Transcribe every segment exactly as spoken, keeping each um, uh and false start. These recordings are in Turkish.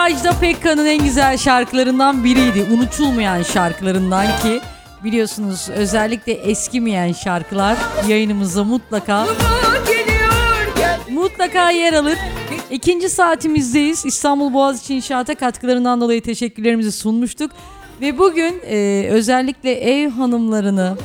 Ajda Pekkan'ın en güzel şarkılarından biriydi. Unutulmayan şarkılarından ki biliyorsunuz özellikle eskimeyen şarkılar yayınımızda mutlaka mutlaka yer alır. İkinci saatimizdeyiz. İstanbul Boğaziçi İnşaat'a katkılarından dolayı teşekkürlerimizi sunmuştuk. Ve bugün e, özellikle ev hanımlarını,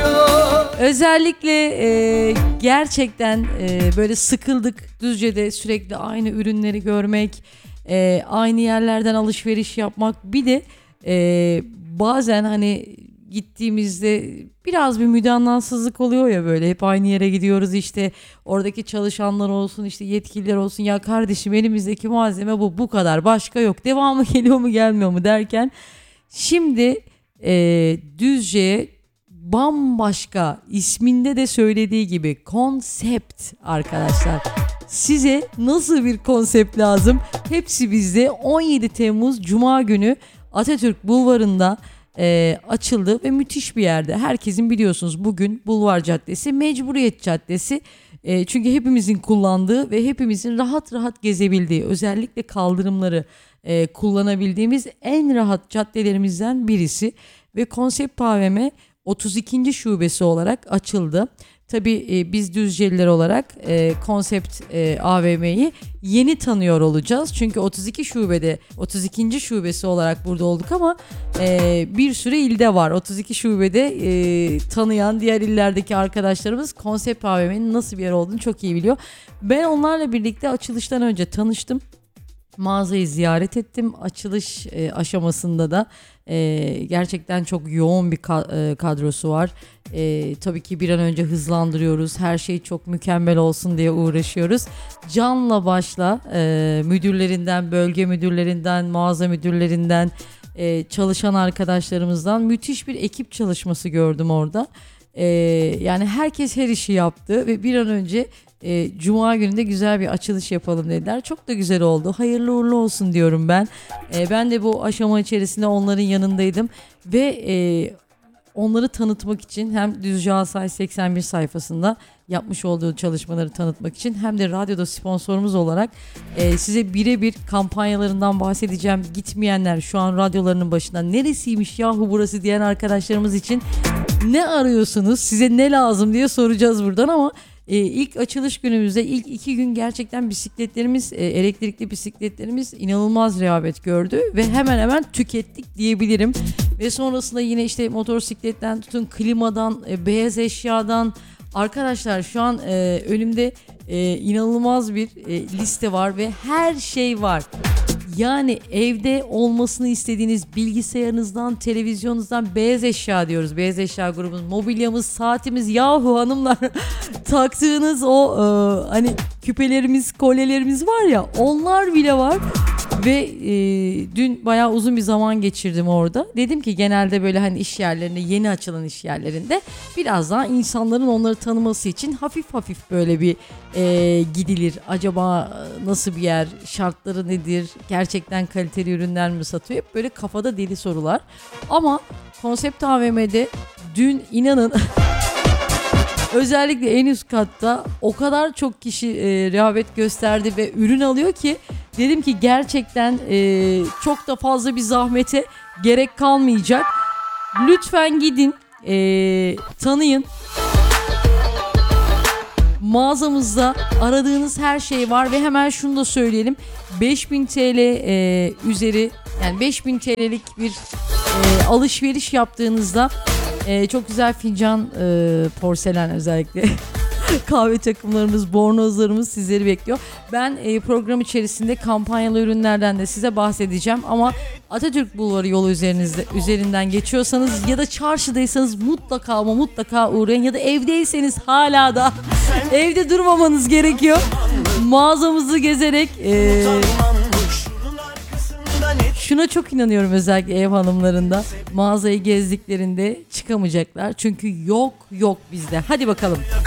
özellikle e, gerçekten e, böyle sıkıldık Düzce'de sürekli aynı ürünleri görmek, e, aynı yerlerden alışveriş yapmak. Bir de e, bazen hani gittiğimizde biraz bir müdannasızlık oluyor ya, böyle hep aynı yere gidiyoruz, işte oradaki çalışanlar olsun, işte yetkililer olsun, ya kardeşim elimizdeki malzeme bu bu kadar, başka yok, devamı geliyor mu gelmiyor mu derken şimdi e, Düzce'ye bambaşka, isminde de söylediği gibi konsept arkadaşlar. Size nasıl bir konsept lazım? Hepsi bizde. on yedi Temmuz Cuma günü Atatürk Bulvarı'nda e, açıldı ve müthiş bir yerde. Herkesin biliyorsunuz bugün Bulvar Caddesi, Mecburiyet Caddesi. E, çünkü hepimizin kullandığı ve hepimizin rahat rahat gezebildiği, özellikle kaldırımları e, kullanabildiğimiz en rahat caddelerimizden birisi. Ve Konsept A V M otuz ikinci şubesi olarak açıldı. Tabii e, biz Düzceliler olarak e, Konsept e, A V M'yi yeni tanıyor olacağız. Çünkü otuz iki şubede, otuz ikinci şubesi olarak burada olduk ama e, bir sürü ilde var. otuz iki şubede e, tanıyan diğer illerdeki arkadaşlarımız Konsept A V M'nin nasıl bir yer olduğunu çok iyi biliyor. Ben onlarla birlikte açılıştan önce tanıştım. Mağazayı ziyaret ettim. Açılış e, aşamasında da e, gerçekten çok yoğun bir ka- e, kadrosu var. E, tabii ki bir an önce hızlandırıyoruz. Her şey çok mükemmel olsun diye uğraşıyoruz. Canla başla e, müdürlerinden, bölge müdürlerinden, mağaza müdürlerinden, e, çalışan arkadaşlarımızdan müthiş bir ekip çalışması gördüm orada. E, yani herkes her işi yaptı ve bir an önce E, Cuma gününde güzel bir açılış yapalım dediler. Çok da güzel oldu. Hayırlı uğurlu olsun diyorum ben. E, ben de bu aşama içerisinde onların yanındaydım ve e, onları tanıtmak için hem Düzce Asayiş seksen bir sayfasında yapmış olduğu çalışmaları tanıtmak için hem de radyoda sponsorumuz olarak e, size birebir kampanyalarından bahsedeceğim. Gitmeyenler, şu an radyolarının başında neresiymiş yahu burası diyen arkadaşlarımız için ne arıyorsunuz, size ne lazım diye soracağız buradan. Ama Ee, ilk açılış günümüzde ilk iki gün gerçekten bisikletlerimiz, e, elektrikli bisikletlerimiz inanılmaz rehavet gördü ve hemen hemen tükettik diyebilirim. Ve sonrasında yine işte motosikletten tutun, klimadan, e, beyaz eşyadan, arkadaşlar şu an e, önümde e, inanılmaz bir e, liste var ve her şey var. Yani evde olmasını istediğiniz bilgisayarınızdan, televizyonunuzdan, beyaz eşya diyoruz. Beyaz eşya grubumuz, mobilyamız, saatimiz, yahu hanımlar taktığınız o e, hani küpelerimiz, kolyelerimiz var ya, onlar bile var. Ve e, dün bayağı uzun bir zaman geçirdim orada. Dedim ki genelde böyle hani iş yerlerinde, yeni açılan iş yerlerinde biraz daha insanların onları tanıması için hafif hafif böyle bir e, gidilir. Acaba nasıl bir yer, şartları nedir, gerçekten kaliteli ürünler mi satıyor? Hep böyle kafada deli sorular. Ama Konsept A V M'de dün inanın özellikle en üst katta o kadar çok kişi e, rehavet gösterdi ve ürün alıyor ki dedim ki gerçekten e, çok da fazla bir zahmete gerek kalmayacak. Lütfen gidin, e, tanıyın. Mağazamızda aradığınız her şey var ve hemen şunu da söyleyelim. beş bin T L e, üzeri, yani beş bin T L'lik bir e, alışveriş yaptığınızda e, çok güzel fincan, e, porselen özellikle kahve takımlarımız, bornozlarımız sizleri bekliyor. Ben e, program içerisinde kampanyalı ürünlerden de size bahsedeceğim ama Atatürk Bulvarı yolu üzerinizde, üzerinden geçiyorsanız ya da çarşıdaysanız mutlaka ama mutlaka uğrayın, ya da evdeyseniz hala da evde durmamanız gerekiyor. Mağazamızı gezerek e, şuna çok inanıyorum, özellikle ev hanımlarında mağazayı gezdiklerinde çıkamayacaklar. Çünkü yok yok bizde. Hadi bakalım.